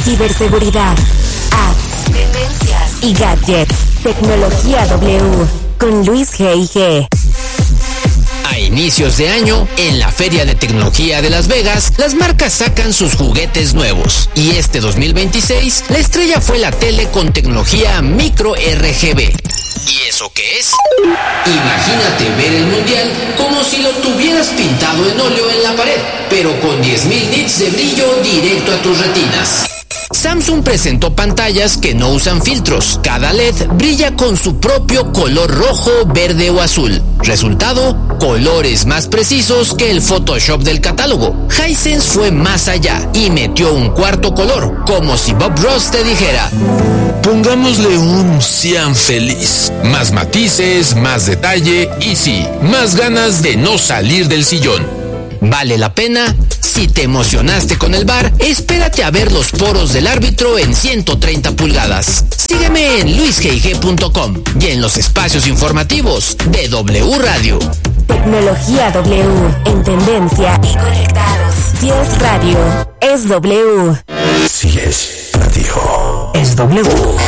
ciberseguridad, apps, tendencias y gadgets. Tecnología W con Luis G&G. A inicios de año, en la Feria de Tecnología de Las Vegas, las marcas sacan sus juguetes nuevos. Y este 2026, la estrella fue la tele con tecnología micro RGB. ¿Y eso qué es? Imagínate ver el mundial como si lo tuvieras pintado en óleo en la pared, pero con 10.000 nits de brillo directo a tus retinas. Samsung presentó pantallas que no usan filtros. Cada LED brilla con su propio color rojo, verde o azul. Resultado, colores más precisos que el Photoshop del catálogo. Hisense fue más allá y metió un cuarto color, como si Bob Ross te dijera: pongámosle un cian feliz. Más matices, más detalle y sí, más ganas de no salir del sillón. ¿Vale la pena? Si te emocionaste con el VAR, espérate a ver los poros del árbitro en 130 pulgadas. Sígueme en luisgig.com y en los espacios informativos de W Radio. Tecnología W, en tendencia y conectados. Si es radio, es W. Si es radio, es W.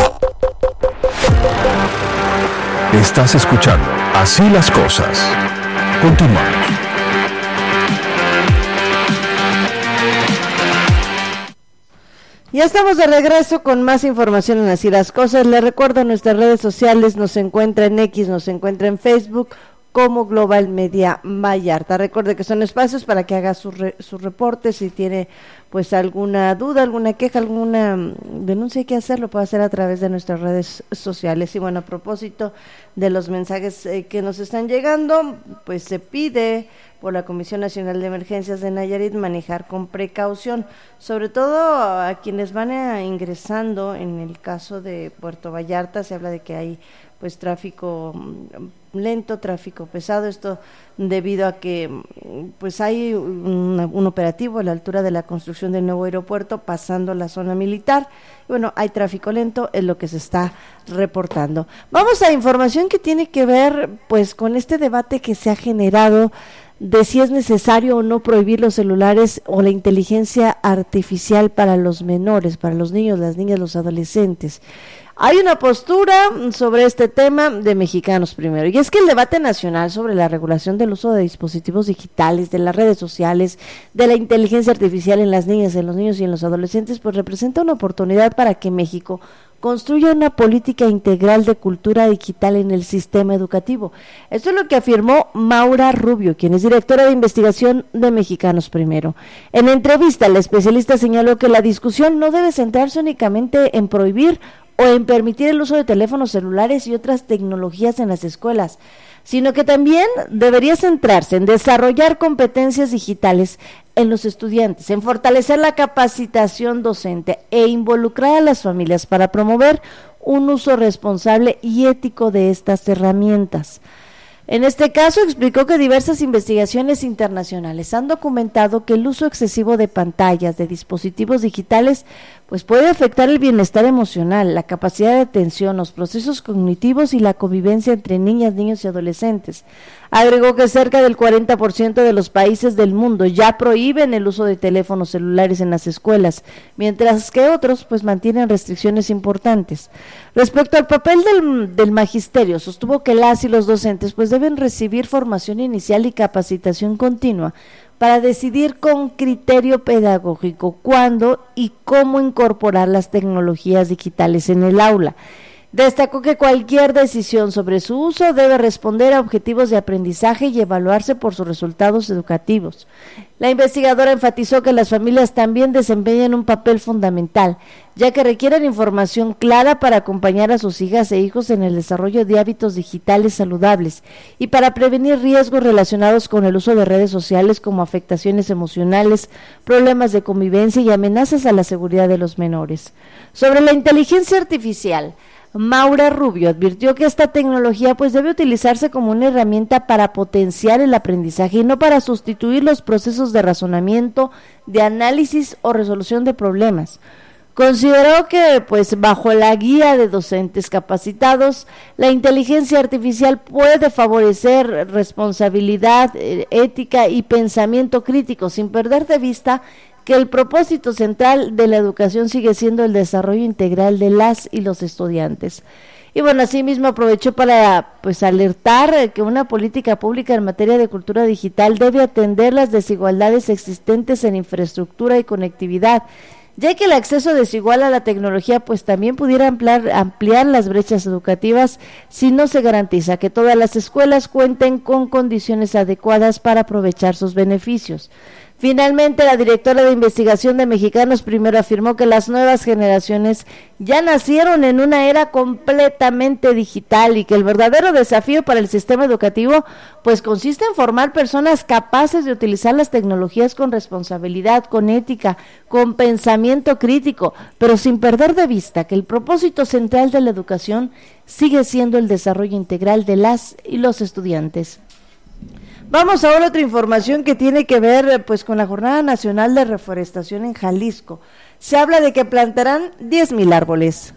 Estás escuchando Así las Cosas. Continuamos. Ya estamos de regreso con más información en Así las Cosas. Les recuerdo, nuestras redes sociales nos encuentra en X, nos encuentra en Facebook como Global Media Vallarta. Recuerde que son espacios para que haga sus reportes. Si tiene pues alguna duda, alguna queja, alguna denuncia que hacer, lo puede hacer a través de nuestras redes sociales. Y bueno, a propósito de los mensajes que nos están llegando, pues se pide por la Comisión Nacional de Emergencias de Nayarit manejar con precaución, sobre todo a quienes van ingresando. En el caso de Puerto Vallarta se habla de que hay pues tráfico lento, tráfico pesado, esto debido a que pues hay un operativo a la altura de la construcción del nuevo aeropuerto, pasando la zona militar. Bueno, hay tráfico lento, es lo que se está reportando. Vamos a información que tiene que ver pues con este debate que se ha generado de si es necesario o no prohibir los celulares o la inteligencia artificial para los menores, para los niños, las niñas, los adolescentes. Hay una postura sobre este tema de Mexicanos Primero, y es que el debate nacional sobre la regulación del uso de dispositivos digitales, de las redes sociales, de la inteligencia artificial en las niñas, en los niños y en los adolescentes, pues representa una oportunidad para que México construya una política integral de cultura digital en el sistema educativo. Esto es lo que afirmó Maura Rubio, quien es directora de investigación de Mexicanos Primero. En entrevista, la especialista señaló que la discusión no debe centrarse únicamente en prohibir o en permitir el uso de teléfonos celulares y otras tecnologías en las escuelas, sino que también debería centrarse en desarrollar competencias digitales en los estudiantes, en fortalecer la capacitación docente e involucrar a las familias para promover un uso responsable y ético de estas herramientas. En este caso, explicó que diversas investigaciones internacionales han documentado que el uso excesivo de pantallas, de dispositivos digitales, pues puede afectar el bienestar emocional, la capacidad de atención, los procesos cognitivos y la convivencia entre niñas, niños y adolescentes. Agregó que cerca del 40% de los países del mundo ya prohíben el uso de teléfonos celulares en las escuelas, mientras que otros pues mantienen restricciones importantes. Respecto al papel del magisterio, sostuvo que las y los docentes pues deben recibir formación inicial y capacitación continua para decidir con criterio pedagógico cuándo y cómo incorporar las tecnologías digitales en el aula. Destacó que cualquier decisión sobre su uso debe responder a objetivos de aprendizaje y evaluarse por sus resultados educativos. La investigadora enfatizó que las familias también desempeñan un papel fundamental, ya que requieren información clara para acompañar a sus hijas e hijos en el desarrollo de hábitos digitales saludables y para prevenir riesgos relacionados con el uso de redes sociales como afectaciones emocionales, problemas de convivencia y amenazas a la seguridad de los menores. Sobre la inteligencia artificial, Maura Rubio advirtió que esta tecnología pues debe utilizarse como una herramienta para potenciar el aprendizaje y no para sustituir los procesos de razonamiento, de análisis o resolución de problemas. Consideró que pues bajo la guía de docentes capacitados, la inteligencia artificial puede favorecer responsabilidad, ética y pensamiento crítico, sin perder de vista que el propósito central de la educación sigue siendo el desarrollo integral de las y los estudiantes. Y bueno, asimismo aprovechó para alertar que una política pública en materia de cultura digital debe atender las desigualdades existentes en infraestructura y conectividad, ya que el acceso desigual a la tecnología también pudiera ampliar las brechas educativas si no se garantiza que todas las escuelas cuenten con condiciones adecuadas para aprovechar sus beneficios. Finalmente, la directora de investigación de Mexicanos Primero afirmó que las nuevas generaciones ya nacieron en una era completamente digital y que el verdadero desafío para el sistema educativo consiste en formar personas capaces de utilizar las tecnologías con responsabilidad, con ética, con pensamiento crítico, pero sin perder de vista que el propósito central de la educación sigue siendo el desarrollo integral de las y los estudiantes. Vamos ahora a otra información que tiene que ver con la Jornada Nacional de Reforestación en Jalisco. Se habla de que plantarán 10,000 árboles.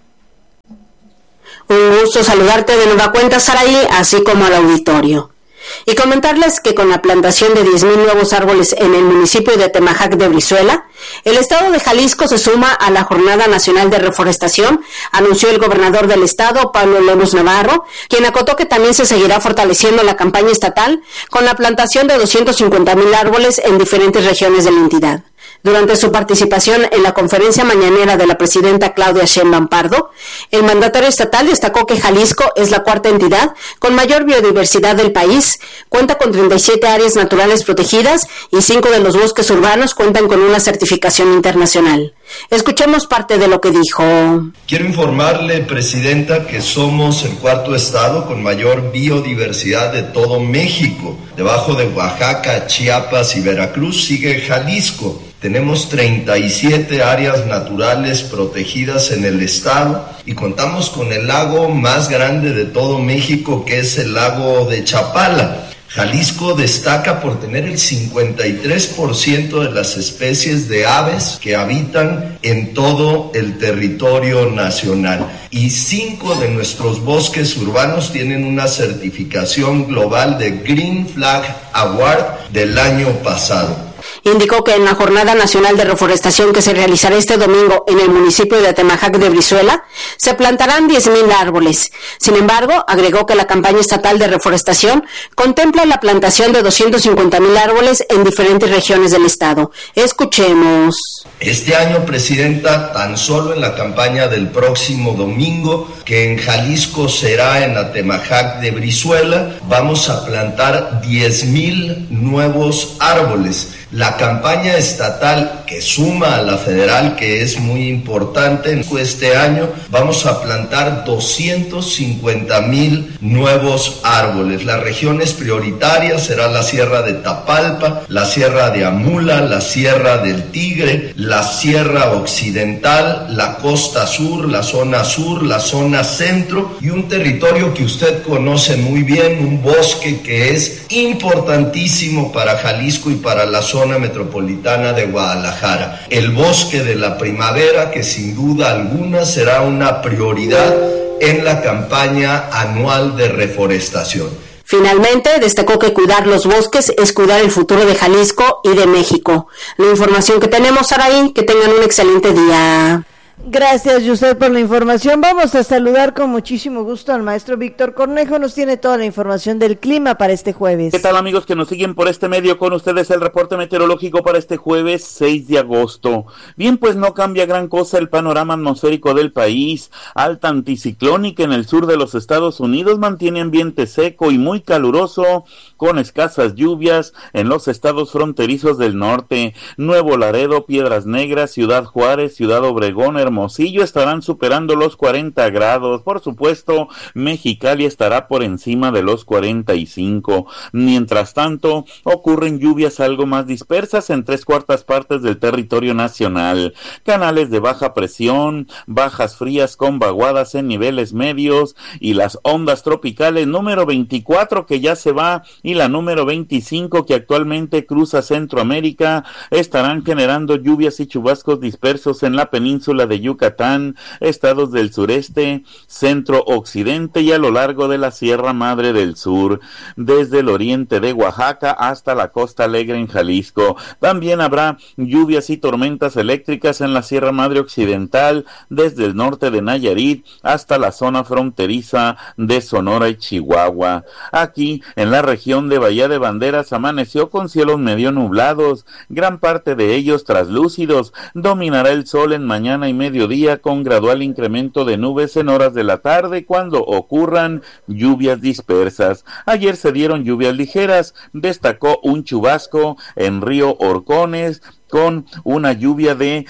Un gusto saludarte de nueva cuenta, Saraí, así como al auditorio. Y comentarles que con la plantación de 10,000 nuevos árboles en el municipio de Atemajac de Brizuela, el estado de Jalisco se suma a la Jornada Nacional de Reforestación, anunció el gobernador del estado, Pablo Lemus Navarro, quien acotó que también se seguirá fortaleciendo la campaña estatal con la plantación de 250,000 árboles en diferentes regiones de la entidad. Durante su participación en la conferencia mañanera de la presidenta Claudia Sheinbaum Pardo, el mandatario estatal destacó que Jalisco es la cuarta entidad con mayor biodiversidad del país, cuenta con 37 áreas naturales protegidas y 5 de los bosques urbanos cuentan con una certificación internacional. Escuchemos parte de lo que dijo. Quiero informarle, presidenta, que somos el cuarto estado con mayor biodiversidad de todo México. Debajo de Oaxaca, Chiapas y Veracruz sigue Jalisco. Tenemos 37 áreas naturales protegidas en el estado y contamos con el lago más grande de todo México, que es el lago de Chapala. Jalisco destaca por tener el 53% de las especies de aves que habitan en todo el territorio nacional. Y 5 de nuestros bosques urbanos tienen una certificación global de Green Flag Award del año pasado. Indicó que en la Jornada Nacional de Reforestación que se realizará este domingo en el municipio de Atemajac de Brizuela, se plantarán 10,000 árboles. Sin embargo, agregó que la campaña estatal de reforestación contempla la plantación de 250,000 árboles en diferentes regiones del estado. Escuchemos. Este año, presidenta, tan solo en la campaña del próximo domingo, que en Jalisco será en Atemajac de Brizuela, vamos a plantar 10,000 nuevos árboles. La campaña estatal que suma a la federal, que es muy importante, este año vamos a plantar 250,000 nuevos árboles. Las regiones prioritarias serán la Sierra de Tapalpa, la Sierra de Amula, la Sierra del Tigre, la Sierra Occidental, la Costa Sur, la zona centro y un territorio que usted conoce muy bien, un bosque que es importantísimo para Jalisco y para la zona metropolitana de Guadalajara. El bosque de la primavera, que sin duda alguna será una prioridad en la campaña anual de reforestación. Finalmente, destacó que cuidar los bosques es cuidar el futuro de Jalisco y de México. La información que tenemos, Saraí, que tengan un excelente día. Gracias, Yusef, por la información. Vamos a saludar con muchísimo gusto al maestro Víctor Cornejo. Nos tiene toda la información del clima para este jueves. ¿Qué tal, amigos que nos siguen por este medio? Con ustedes el reporte meteorológico para este jueves 6 de agosto. Bien, pues no cambia gran cosa el panorama atmosférico del país. Alta anticiclónica en el sur de los Estados Unidos mantiene ambiente seco y muy caluroso, con escasas lluvias en los estados fronterizos del norte. Nuevo Laredo, Piedras Negras, Ciudad Juárez, Ciudad Obregón, Hermosillo estarán superando los 40 grados. Por supuesto, Mexicali estará por encima de los 45. Mientras tanto, ocurren lluvias algo más dispersas en 3/4 partes del territorio nacional. Canales de baja presión, bajas frías con vaguadas en niveles medios y las ondas tropicales número 24 que ya se va y la número 25 que actualmente cruza Centroamérica estarán generando lluvias y chubascos dispersos en la península de de Yucatán, estados del sureste, centro occidente y a lo largo de la Sierra Madre del Sur, desde el oriente de Oaxaca hasta la Costa Alegre en Jalisco. También habrá lluvias y tormentas eléctricas en la Sierra Madre Occidental, desde el norte de Nayarit hasta la zona fronteriza de Sonora y Chihuahua. Aquí, en la región de Bahía de Banderas, amaneció con cielos medio nublados, gran parte de ellos traslúcidos. Dominará el sol en mañana y mediodía con gradual incremento de nubes en horas de la tarde cuando ocurran lluvias dispersas. Ayer se dieron lluvias ligeras, destacó un chubasco en Río Horcones, con una lluvia de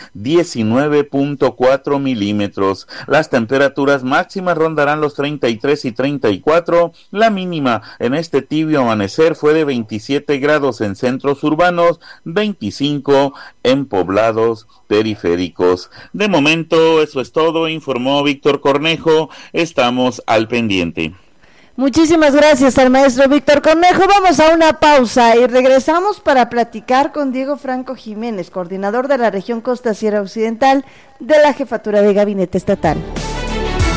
19.4 milímetros. Las temperaturas máximas rondarán los 33 y 34. La mínima en este tibio amanecer fue de 27 grados en centros urbanos, 25 en poblados periféricos. De momento, eso es todo, informó Víctor Cornejo. Estamos al pendiente. Muchísimas gracias al maestro Víctor Cornejo. Vamos a una pausa y regresamos para platicar con Diego Franco Jiménez, coordinador de la región Costa Sierra Occidental de la Jefatura de Gabinete Estatal.